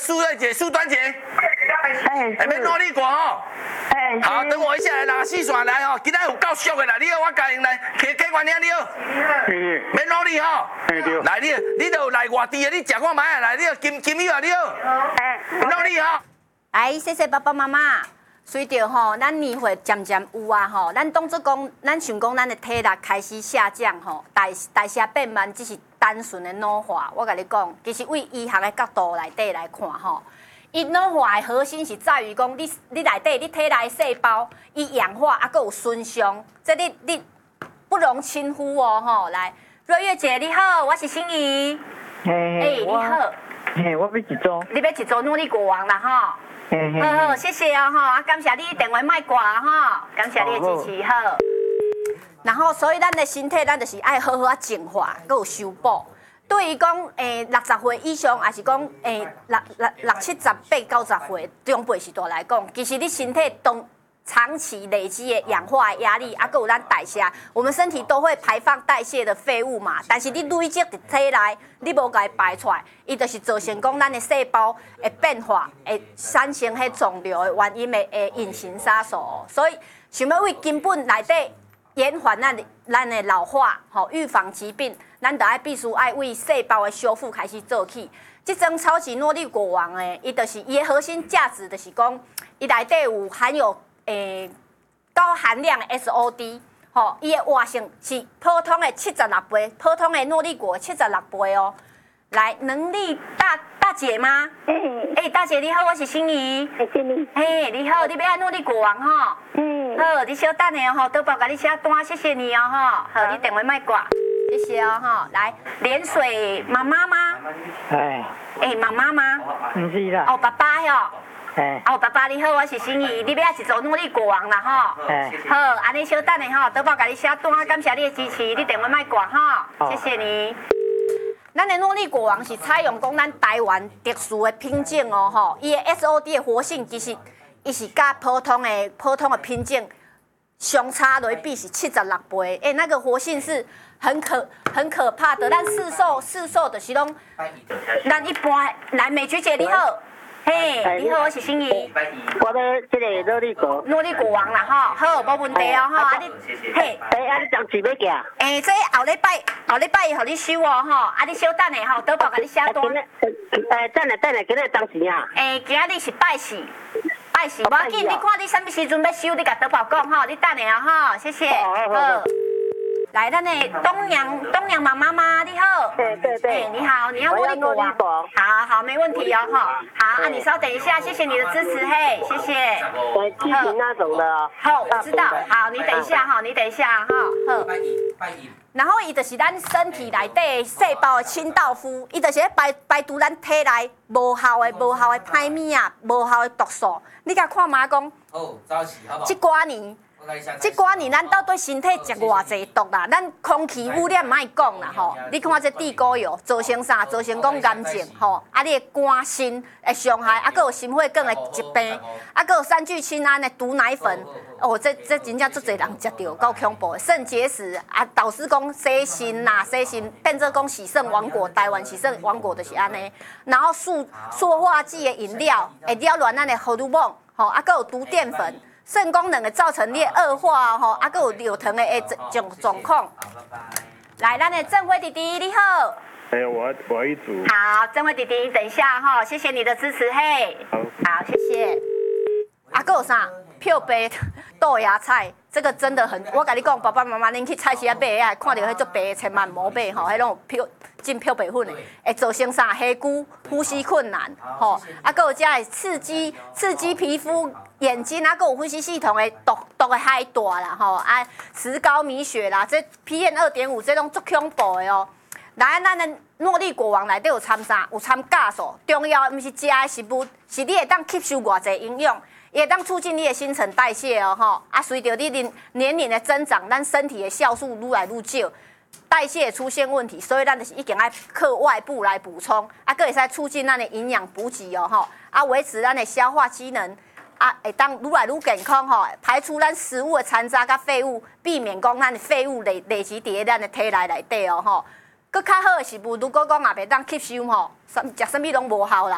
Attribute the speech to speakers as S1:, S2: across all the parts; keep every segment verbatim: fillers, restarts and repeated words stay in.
S1: 数月节、数端节，
S2: 哎，
S1: 哎，免努力过吼。
S2: 哎，
S1: 好，等我一下来拿四线来吼，今仔有够俗的啦，你好，我教因来，客客观听你好，
S2: 是，
S1: 免努力吼。
S2: 哎对。
S1: 来你，你都来外地的，你食看卖啊，来你金金友啊你好，
S2: 哎，
S1: 努力吼。
S3: 来，谢谢爸爸妈妈。随着吼，咱年岁渐渐有啊吼，咱当作讲，咱想讲咱的体力开始下降吼，代代谢变慢，只是单纯的老化。我甲你讲，其实为医学的角度内底来看吼，伊老化的核心是在于讲，你你内底你体内的细胞伊氧化啊，佮有损伤，这你你不容轻忽哦吼。来，若月姐你好，我是心怡。
S2: 哎，
S3: 哎，你好。
S2: 哎，我要一组。
S3: 你要一组努力国王啦吼。好好，谢谢哦哈，啊感谢你电话卖挂哈，感谢你的支持好。然后，所以咱的身体，咱就是爱好好啊净化，佮有修补。对于讲诶六十岁以上，还是讲诶六六六七十八九十岁中辈时代来讲，其实你身体当长期累积的氧化的压力，啊，佮有咱代谢，我们身体都会排放代谢的废物嘛。但是你累积伫体内，你无甲伊排出来，伊就是造成讲咱的细胞会变化，会产生迄肿瘤的原因的诶隐形杀手。所以想要为根本内底延缓咱的咱的老化，吼，预防疾病，咱就爱必须爱为细胞的修复开始做起。这种超级诺丽果王诶，伊就是伊的核心价值，就是讲伊内底有含有诶，高含量的 S O D， 吼，伊的活性是普通的七十六倍，普通的诺丽果七十六倍哦。来，能力大大姐吗？哎、欸欸，大姐你好，我是心怡。
S2: 哎，心怡。
S3: 哎，你好，你要爱诺丽果王吼？嗯。好，你稍等下吼，倒包甲你写单，谢谢你哦吼。好，你电话卖挂，谢谢哦吼。来，连水妈妈吗？
S2: 哎。
S3: 哎，妈妈吗？
S2: 不是啦。
S3: 哦，爸爸哟。
S2: 哎，
S3: 哦，爸爸你好，我是心怡，你要一组努力国王啦吼。
S2: 哎，
S3: 好，安尼稍等下吼，倒包甲你写单，感谢你的支持，你电话卖挂吼，谢谢你。咱的努力国王是采用讲咱台湾特殊的品种哦吼，伊的 S O D 的活性其实伊是甲普通的普通的品种相差来比是七十六倍，诶、欸，那个活性是很可很可怕的。咱市售市售的是拢，咱一般来美菊姐你好。嘿，你好，我是心怡。
S2: 我要这个努力国，
S3: 努力国王啦吼，好，无问题哦吼，啊你，嘿，
S2: 哎，啊你当时要行？
S3: 诶，这后礼拜后礼拜互你收哦吼，啊你稍等下吼，倒包甲你写单。
S2: 诶，等下等下，今日当时啊？
S3: 诶，今日是拜四，拜四，无要紧，你看你什么时阵要收，你甲倒包讲吼，你等下吼，谢谢。好。来，咱的东阳东阳妈妈吗？你好。
S2: 对对对。
S3: 哎，你好，你要努力国王。好好，没问题哦哈。好，啊，你稍等一下，谢谢你的支持，嘿，谢谢。
S2: 对，畸形那种的。
S3: 好，我知道。好，你等一下哈，你等一下哈。好。然后伊就是咱身体内底细胞的清道夫，伊就是咧排排除咱体内无效的、无效的歹物啊、无效的毒素。你甲看妈讲。
S1: 好，早起好不好？
S3: 这几年。这几年咱到对身体食偌济毒啦，咱空气污染莫讲啦吼。你看这地沟油造成啥？造成讲癌症吼，啊你的肝肾会伤害，啊，佮有心血管的疾病，啊，佮有三聚氰胺的毒奶粉。哦，这这真正足侪人食到，够恐怖的。肾结石啊，导致讲洗肾啦，洗肾变做讲洗肾王国，台湾洗肾王国就是安尼。然后塑塑化剂的饮料会扰乱咱的荷尔蒙，吼，啊，佮有毒淀粉。肾功能会造成你恶化吼，啊，佮有流糖的诶状状况。来，咱的郑辉弟弟你好。
S4: 哎，我我一组。
S3: 好，郑辉弟弟，等一下哈，谢谢你的支持，嘿。
S4: 好。
S3: 好，谢谢。啊，佮有啥？漂白豆芽菜，这个真的很，我甲你讲，爸爸妈妈恁去菜市啊买啊，看到迄做白的，千万莫买吼，迄种漂进漂白粉的，会造成啥？黑菇呼吸困难，吼，啊，佮有遮会刺激刺激皮肤。眼睛啊，佮有呼吸系统的毒毒的害大啦，吼啊，石膏米血啦，这 P M 二点五这种足恐怖的哦。来，咱的诺丽果王内底有掺啥？有掺酵素，重要毋是食的食物，是你会当吸收偌济营养，也会当促进你的新陈代谢哦，吼啊，随着你年年龄的增长，咱身体的酵素愈来愈少。代谢出现问题，所以咱就是一定爱靠外部来补充，啊，佮会使促进咱的营养补给哦，吼啊，维持咱的消化机能。啊，会当愈来愈健康吼，排除咱食物的残渣甲废物，避免讲咱的废物累累积伫咱的体内内底哦吼。佮较好的食物，如果讲也袂当吸收吼，什食什物拢无效啦。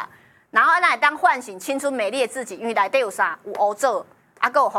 S3: 然后咱会当唤醒青春美丽的自己，因为内底有啥？有乌藻，啊，还有红。